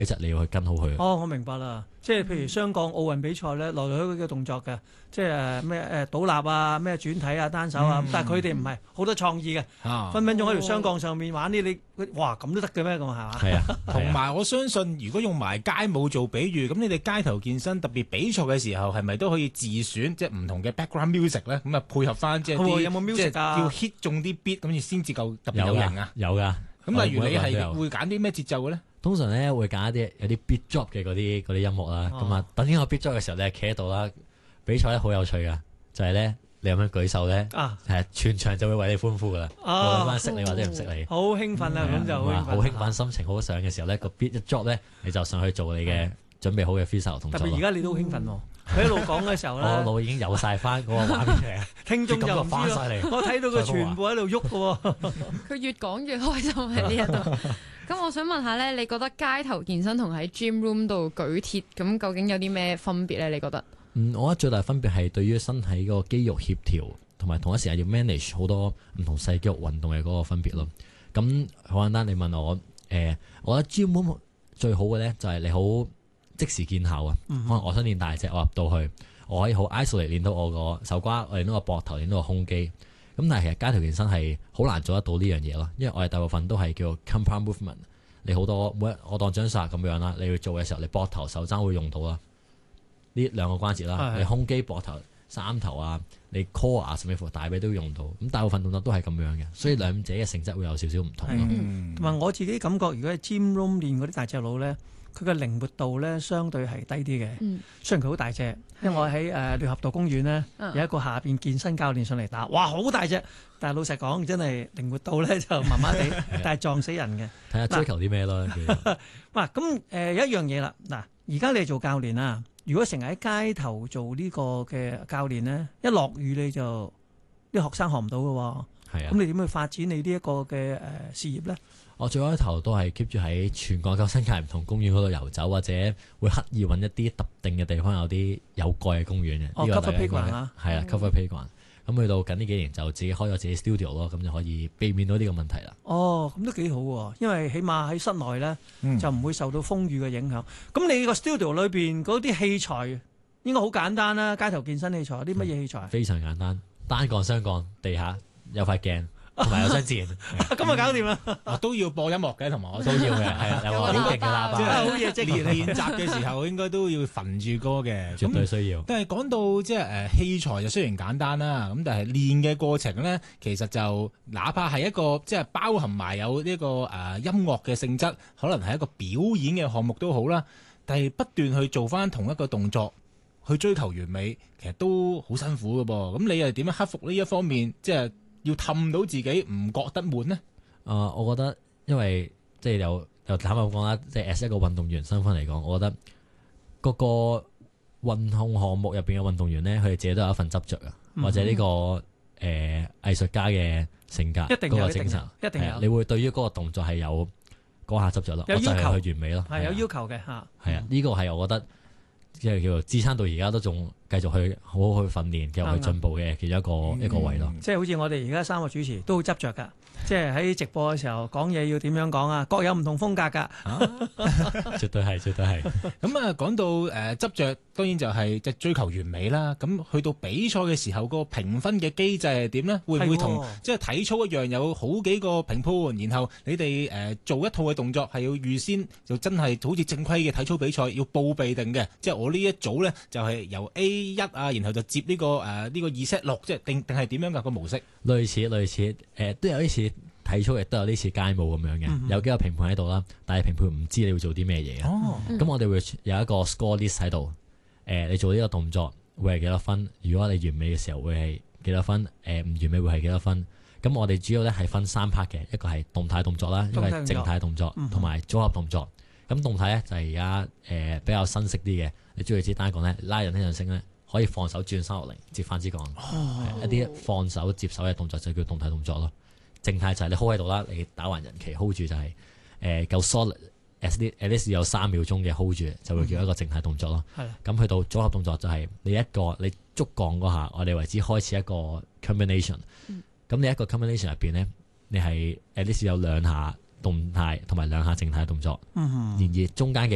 其實你要去跟好佢。 哦，我明白啦，即係譬如雙槓奧運比賽咧，來來去去嘅動作嘅，即係咩倒立啊、咩轉體啊、單手啊，但係佢哋唔係好多創意嘅，分分鐘喺條雙槓上面玩啲你哇咁都得嘅咩咁係嘛？ 係啊， 同埋我相信，如果用埋街舞做比喻，咁你哋街頭健身特別比賽嘅時候，係咪都可以自選即係唔同嘅 background music 咧？咁啊配合翻即係啲有冇 music 啊？ 要 hit 中啲 beat 咁先至夠特別有型啊！ 有㗎。 咁例如你係會揀啲咩節奏嘅咧？ 通常咧會揀一啲有啲 beat drop 嘅嗰啲音樂啦。咁啊，等緊個 beat drop 嘅時候咧，企喺度啦。比賽咧好有趣㗎，就係咧你咁樣舉手咧，係全場就會為你歡呼㗎啦。無論班識你或者唔識你， 好興奮啊！咁就好興奮，心情好上嘅時候咧，個 beat 一 drop 咧，你就上去做你嘅準備好嘅 freestyle 動作。 特別而家你都好興奮喎！佢一路講嘅時候咧， 我腦已經有晒翻嗰個畫面嚟， 聽眾就唔知翻晒嚟。 我睇到佢全部喺度喐嘅喎。 佢越講越開心喺呢一度。咁我想問下咧，你覺得街頭健身同喺 gym room 度舉鐵咁究竟有啲咩分別咧？你覺得？我覺得最大分別係對於身體個肌肉協調，同埋同一時間要 manage 好多唔同細肌肉運動嘅嗰個分別咯。咁好簡單，你問我，我覺得 gym room 最好嘅咧就係你好即時見效啊。可能我想練大隻，我入到去，我可以好 isolate 練到我個手瓜，我練到個膊頭，練到個胸肌。咁但係其實街頭健身係好難做得到呢樣嘢咯，因為我哋大部分都係叫做 compound movement， 你好多我當掌上咁樣啦，你要做嘅時候，你膊頭手踭會用到啦，呢兩個關節啦，你胸肌、膊頭、三頭啊，你 core 啊，甚至乎大髀都會用到，咁大部分動作都係咁樣嘅，所以兩者嘅性質會有少少唔同咯。 同埋我自己感覺，如果喺 gym room 練嗰啲大隻佬咧，佢嘅靈活度咧相對係低啲嘅。雖然佢好大隻，因為我喺聯合道公園咧有一個下邊健身教練上嚟打，哇好大隻，但係老實講真係靈活度咧就麻麻地，但係撞死人嘅。 睇下追求啲咩咯。 哇咁有一樣嘢啦，嗱而家你係做教練啊，如果成日喺街頭做呢個嘅教練咧，一落雨你就啲學生學唔到嘅喎。係啊，咁你點去發展你呢一個嘅事業咧？ 我最開頭都係 keep 住喺全港救生界唔同公園嗰度遊走，或者會刻意揾一啲特定嘅地方有啲有蓋嘅公園嘅。 cover playground 啊， 係啊 cover playground。咁去到近呢幾年就自己開咗自己 studio 咯，咁就可以避免到呢個問題啦。 哦，咁都幾好喎，因為起碼喺室內咧就唔會受到風雨嘅影響。咁你個 studio 裏邊嗰啲器材應該好簡單啦，街頭健身器材有啲乜嘢器材？ 非常簡單，單槓、雙槓，地下有塊鏡。同埋有雙箭， 咁啊搞掂啦！ 都要播音樂嘅，同埋我都要嘅，係啊，有個好勁嘅喇叭， 即係好嘢，即係練習嘅時候應該都要焚住歌嘅， 絕對需要。 但係講到即係器材就雖然簡單啦，咁但係練嘅過程咧，其實就哪怕係一個即係包含埋有呢個音樂嘅性質，可能係一個表演嘅項目都好啦，但係不斷去做翻同一個動作去追求完美，其實都好辛苦㗎噃。咁你又點樣克服呢一方面？即係要氹到自己唔覺得悶呢？ 我覺得因為即係又坦白講啦，即係 as 一個運動員身份嚟講，我覺得嗰個運動項目入邊嘅運動員呢，佢哋自己都有一份執着啊，或者呢個藝術家嘅性格，嗰個精神， 一定有。 你會對於嗰個動作係有嗰下執着咯， 有要求， 我就係去完美咯， 係有要求嘅嚇。 係啊，呢個係我覺得即係叫做支撐到而家都仲繼續去好好去訓練，繼續去進步嘅其中一個位咯。 即係好似我哋而家三個主持都好執着㗎，即係喺直播嘅時候講嘢要點樣講啊，各有唔同風格㗎。 絕對係，絕對係。 咁啊，講到執着，當然就係即係追求完美啦。咁去到比賽嘅時候，個評分嘅機制係點呢？會唔會同即係體操一樣有好幾個評判，然後你哋做一套嘅動作係要預先就真係好似正規嘅體操比賽要報備定嘅？即係我呢一組呢，就係由 A1 啊，然後就接呢個2 set 6，即係定係點樣㗎個模式？ 類似都有啲似體操，亦都有啲似街舞咁樣嘅，有幾個評判喺度啦，但係評判唔知你會做啲咩嘢嘅。咁我哋會有一個 score list 喺度，你做呢個動作會係幾多分？如果你完美嘅時候會係幾多分？唔完美會係幾多分？咁我哋主要咧係分3 part 嘅，一個係動態動作啦，一個係靜態動作，同埋組合動作。咁動態咧就係而家比較新式啲嘅，你中意支單槓咧拉人呢樣聲咧，可以放手轉360接翻支槓，一啲放手接手嘅動作就叫動態動作咯。靜態就係你 hold 喺度啦，你打橫人旗 hold 住就係夠 solid，at least 有3秒鐘嘅 hold 住就會叫一個靜態動作咯。咁去到組合動作就係你捉槓嗰下，我哋為之開始一個 combination。咁你一個 combination 入邊咧，你係 at least 有2下動態同埋2下靜態動作，然而中間嘅